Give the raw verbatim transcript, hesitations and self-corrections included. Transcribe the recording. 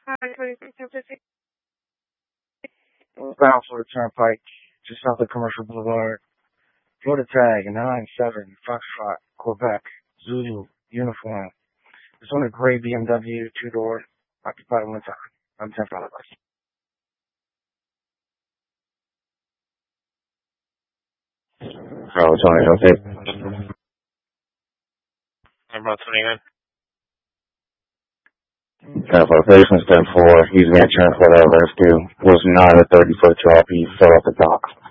Bound for the Turnpike, just south of Commercial Boulevard. Florida tag nine seven Foxtrot, Quebec, Zulu, uniform. It's on a gray B M W, two door, occupied one time. I'm ten dollars. Oh, Tony, okay. I'm about twenty-nine. ten foot basement, ten four, using insurance, whatever, it's due. Was not a thirty foot drop, he fell off the dock.